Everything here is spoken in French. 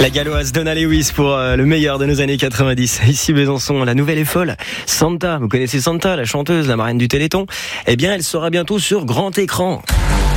La galloise Donna Lewis pour le meilleur de nos années 90. Ici Besançon, la nouvelle est folle. Santa, vous connaissez Santa, la chanteuse, la marraine du Téléthon? Eh bien, elle sera bientôt sur grand écran.